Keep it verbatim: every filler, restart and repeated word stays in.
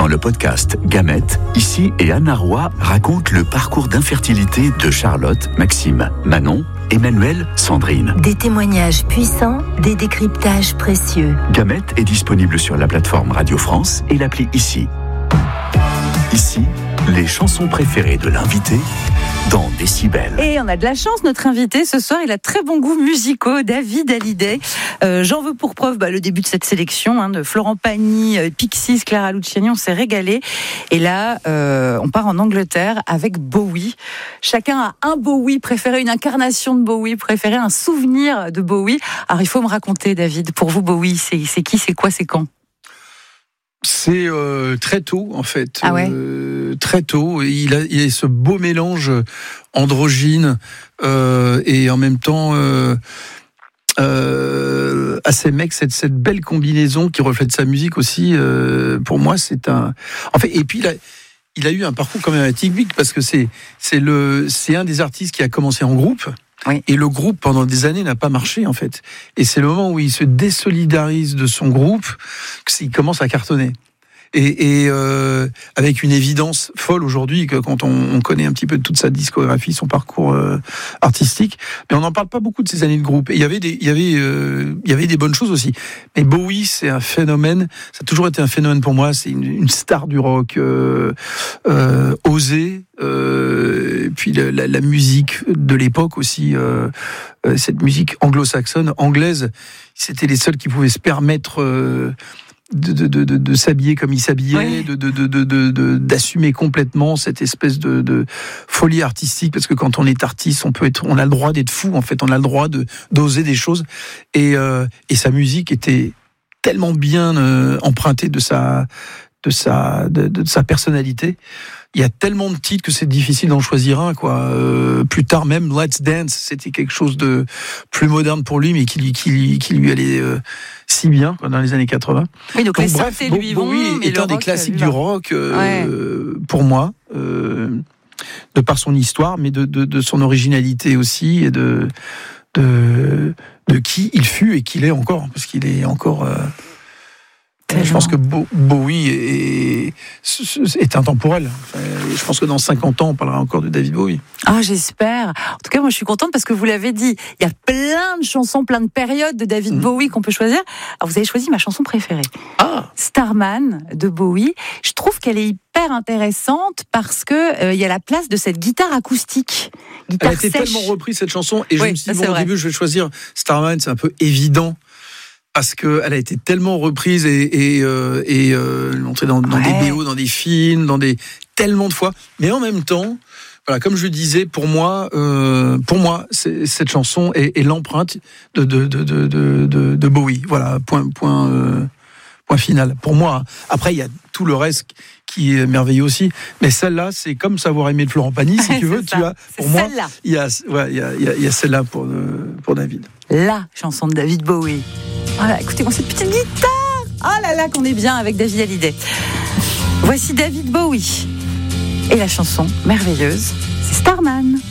Dans le podcast Gamètes, Issy et Anna Roy racontent le parcours d'infertilité de Charlotte, Maxime, Manon, Emmanuel, Sandrine. Des témoignages puissants, des décryptages précieux. Gamètes est disponible sur la plateforme Radio France et l'appli Issy. Ici, les chansons préférées de l'invité dans Décibel. Et on a de la chance, notre invité ce soir, il a très bon goût musicaux, David Hallyday. Euh, j'en veux pour preuve bah, le début de cette sélection, hein, de Florent Pagny, euh, Pixies, Clara Luciani, on s'est régalé. Et là, euh, on part en Angleterre avec Bowie. Chacun a un Bowie préféré, une incarnation de Bowie préférée, un souvenir de Bowie. Alors il faut me raconter, David, pour vous, Bowie, c'est, c'est qui, c'est quoi, c'est quand ? C'est euh, très tôt, en fait. Ah ouais. euh, très tôt. Il a, il a ce beau mélange androgyne euh, et en même temps euh, euh, assez mec. Cette, cette belle combinaison qui reflète sa musique aussi. Euh, pour moi, c'est un. En fait, et puis il a, il a eu un parcours quand même atypique parce que c'est, c'est le, c'est un des artistes qui a commencé en groupe. Oui. Et le groupe, pendant des années, n'a pas marché, en fait. Et c'est le moment où il se désolidarise de son groupe qu'il commence à cartonner. Et, et euh, avec une évidence folle aujourd'hui, que quand on, on connaît un petit peu toute sa discographie, son parcours euh, artistique, mais on n'en parle pas beaucoup de ces années de groupe. Et il y avait des, il y avait, euh, il y avait des bonnes choses aussi. Mais Bowie, c'est un phénomène. Ça a toujours été un phénomène pour moi. C'est une, une star du rock, euh, euh, osée. Euh, et puis la, la, la musique de l'époque aussi, euh, euh, cette musique anglo-saxonne, anglaise, c'était les seuls qui pouvaient se permettre. Euh, De, de, de, de s'habiller comme il s'habillait, oui. de, de, de, de, de, d'assumer complètement cette espèce de, de folie artistique, parce que quand on est artiste, on peut être, on a le droit d'être fou, en fait, on a le droit de, d'oser des choses, et, euh, et sa musique était tellement bien euh, empruntée de sa, de sa, de, de sa personnalité. Il y a tellement de titres que c'est difficile d'en choisir un, quoi. Euh, plus tard même, Let's Dance, c'était quelque chose de plus moderne pour lui, mais qui lui, qui lui, qui lui allait euh, si bien, quoi, dans les années quatre-vingts. Oui, donc, donc les bref, Bo- lui Bowie vont, est un des rock, classiques lui, du rock, euh, ouais. pour moi, euh, de par son histoire, mais de, de, de son originalité aussi, et de, de, de qui il fut et qu'il est encore, parce qu'il est encore... Euh, Je pense que Bowie est, est intemporel. Je pense que dans cinquante ans, on parlera encore de David Bowie. Ah, j'espère. En tout cas, moi, je suis contente parce que vous l'avez dit. Il y a plein de chansons, plein de périodes de David mmh. Bowie qu'on peut choisir. Alors, vous avez choisi ma chanson préférée. Ah. Starman de Bowie. Je trouve qu'elle est hyper intéressante parce que il euh, y a la place de cette guitare acoustique. Guitare Elle a été sèche. tellement reprise, cette chanson, et je oui, me suis dit, bon, au début, je vais choisir Starman, c'est un peu évident. Parce qu'elle a été tellement reprise et, et, euh, et euh, montrée dans, dans ouais. des B O, dans des films, dans des tellement de fois. Mais en même temps, voilà, comme je disais, pour moi, euh, pour moi, c'est, cette chanson est, est l'empreinte de, de, de, de, de, de Bowie. Voilà, point, point, euh, point final. Pour moi, après il y a tout le reste qui est merveilleux aussi. Mais celle-là, c'est comme Savoir aimer de Florent Pagny, si tu veux. Ça. Tu as, pour c'est moi, celle-là. il y a, ouais, il y a, il y a, il y a celle-là pour, pour David. La chanson de David Bowie. Voilà, écoutez-moi cette petite guitare. Oh là là, qu'on est bien avec David Hallyday. Voici David Bowie. Et la chanson merveilleuse, c'est Starman.